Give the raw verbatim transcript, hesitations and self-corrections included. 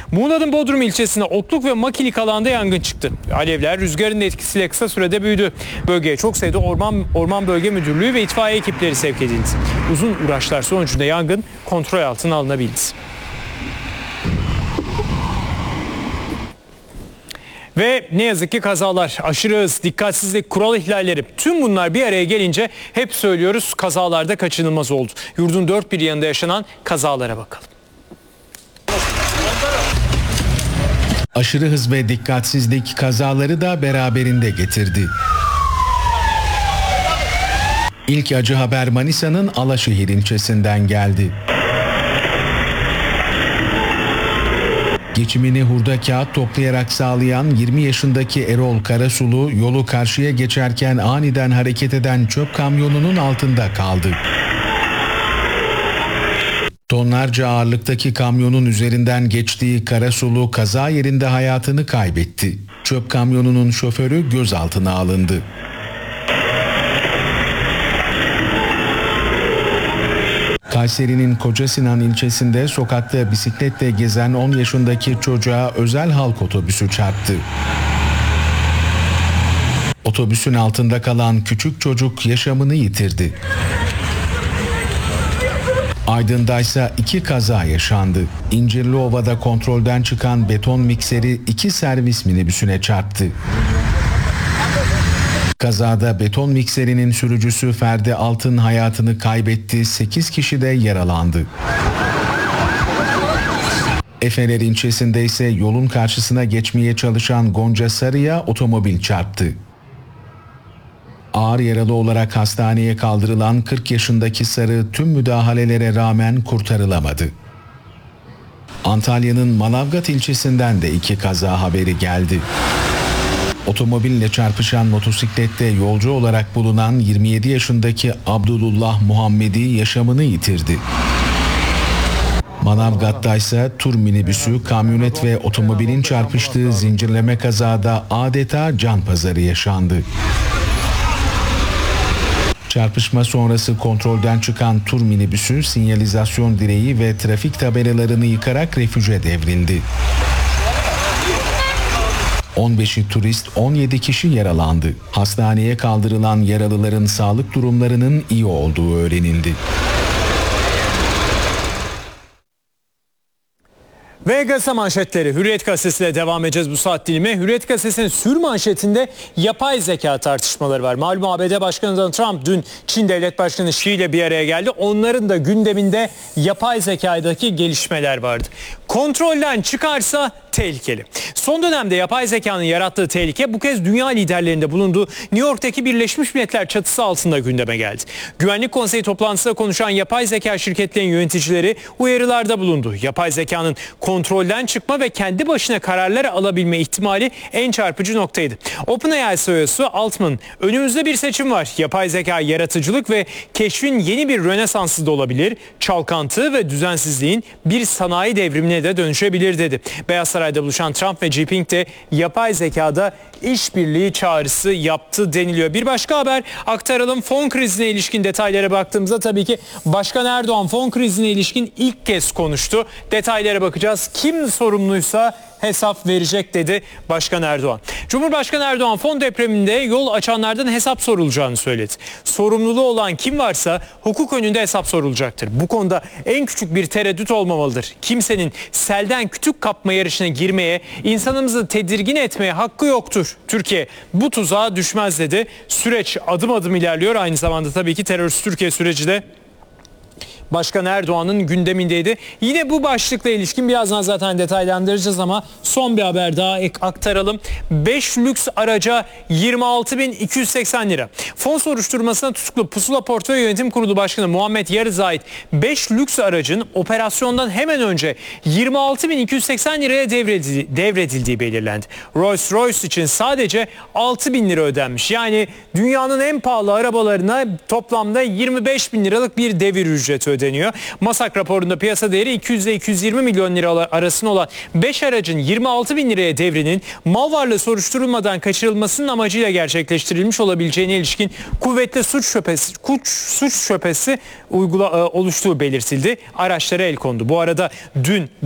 Muğla'nın Bodrum ilçesinde Otluk ve Makilik alanda yangın çıktı. Alevler rüzgarın etkisiyle kısa sürede büyüdü. Bölgeye çok sayıda Orman, Orman Bölge Müdürlüğü ve itfaiye ekipleri sevk edildi. Uzun uğraşlar sonucunda yangın kontrol altına alınabildi. Ve ne yazık ki kazalar, aşırı hız, dikkatsizlik, kural ihlalleri, tüm bunlar bir araya gelince hep söylüyoruz, kazalarda kaçınılmaz oldu. Yurdun dört bir yanında yaşanan kazalara bakalım. Aşırı hız ve dikkatsizlik kazaları da beraberinde getirdi. İlk acı haber Manisa'nın Alaşehir ilçesinden geldi. Geçimini hurda kağıt toplayarak sağlayan yirmi yaşındaki Erol Karasulu yolu karşıya geçerken aniden hareket eden çöp kamyonunun altında kaldı. Tonlarca ağırlıktaki kamyonun üzerinden geçtiği Karasulu kaza yerinde hayatını kaybetti. Çöp kamyonunun şoförü gözaltına alındı. Kayseri'nin Kocasinan ilçesinde sokakta bisikletle gezen on yaşındaki çocuğa özel halk otobüsü çarptı. Otobüsün altında kalan küçük çocuk yaşamını yitirdi. Aydın'da ise iki kaza yaşandı. İncirliova'da kontrolden çıkan beton mikseri iki servis minibüsüne çarptı. Kazada beton mikserinin sürücüsü Ferdi Altın hayatını kaybetti, sekiz kişi de yaralandı. Efeler ilçesinde ise yolun karşısına geçmeye çalışan Gonca Sarı'ya otomobil çarptı. Ağır yaralı olarak hastaneye kaldırılan kırk yaşındaki Sarı tüm müdahalelere rağmen kurtarılamadı. Antalya'nın Manavgat ilçesinden de iki kaza haberi geldi. Otomobille çarpışan motosiklette yolcu olarak bulunan yirmi yedi yaşındaki Abdullah Muhammedi yaşamını yitirdi. Manavgat'ta ise tur minibüsü, kamyonet ve otomobilin çarpıştığı zincirleme kazada adeta can pazarı yaşandı. Çarpışma sonrası kontrolden çıkan tur minibüsü sinyalizasyon direği ve trafik tabelalarını yıkarak refüje devrildi. on beşi turist, on yedi kişi yaralandı. Hastaneye kaldırılan yaralıların sağlık durumlarının iyi olduğu öğrenildi. Ve gazete manşetleri. Hürriyet gazetesiyle devam edeceğiz bu saat dilimi. Hürriyet gazetesinin sür manşetinde yapay zeka tartışmaları var. Malum A B D Başkanı Donald Trump dün Çin Devlet Başkanı Xi ile bir araya geldi. Onların da gündeminde yapay zekadaki gelişmeler vardı. Kontrolden çıkarsa tehlikeli. Son dönemde yapay zekanın yarattığı tehlike bu kez dünya liderlerinde bulunduğu New York'taki Birleşmiş Milletler çatısı altında gündeme geldi. Güvenlik Konseyi toplantısında konuşan yapay zeka şirketlerinin yöneticileri uyarılarda bulundu. Yapay zekanın kontrolden çıkma ve kendi başına kararlar alabilme ihtimali en çarpıcı noktaydı. OpenAI C E O'su Altman, önümüzde bir seçim var. Yapay zeka yaratıcılık ve keşfin yeni bir rönesansı da olabilir. Çalkantı ve düzensizliğin bir sanayi devrimine de dönüşebilir dedi. Beyaz Saray'da buluşan Trump ve Jinping de yapay zekada işbirliği çağrısı yaptı deniliyor. Bir başka haber aktaralım. Fon krizine ilişkin detaylara baktığımızda tabii ki Başkan Erdoğan fon krizine ilişkin ilk kez konuştu. Detaylara bakacağız. Kim sorumluysa hesap verecek dedi Başkan Erdoğan. Cumhurbaşkanı Erdoğan fon depreminde yol açanlardan hesap sorulacağını söyledi. Sorumluluğu olan kim varsa hukuk önünde hesap sorulacaktır. Bu konuda en küçük bir tereddüt olmamalıdır. Kimsenin selden kütük kapma yarışına girmeye, insanımızı tedirgin etmeye hakkı yoktur. Türkiye bu tuzağa düşmez dedi. Süreç adım adım ilerliyor. Aynı zamanda tabii ki terörist Türkiye süreci de Başkan Erdoğan'ın gündemindeydi. Yine bu başlıkla ilişkin birazdan zaten detaylandıracağız ama son bir haber daha ek aktaralım. beş lüks araca yirmi altı bin iki yüz seksen lira. Fon soruşturmasına tutuklu Pusula Portföy Yönetim Kurulu Başkanı Muhammed Yarız'a ait beş lüks aracın operasyondan hemen önce yirmi altı bin iki yüz seksen liraya devredildiği, devredildiği belirlendi. Rolls Royce için sadece altı bin lira ödenmiş. Yani dünyanın en pahalı arabalarına toplamda yirmi beş bin liralık bir devir ücreti ödeniyor. Masak raporunda piyasa değeri iki yüz ile iki yüz yirmi milyon lira arasında olan beş aracın yirmi altı bin liraya devrinin mal varlığı soruşturulmadan kaçırılmasının amacıyla gerçekleştirilmiş olabileceğine ilişkin kuvvetli suç şüphesi, suç şüphesi uygula, oluştuğu belirtildi. Araçlara el kondu. Bu arada dün